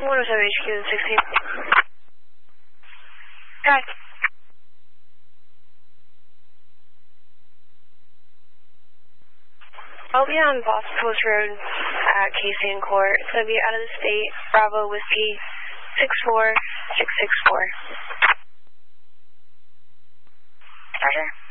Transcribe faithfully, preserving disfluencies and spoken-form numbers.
one oh seven H Q sixteen. Hi. I'll be on Boston Post Road at Casey and Court. It's going to be out of the state. Bravo Whiskey six four six six four. Roger.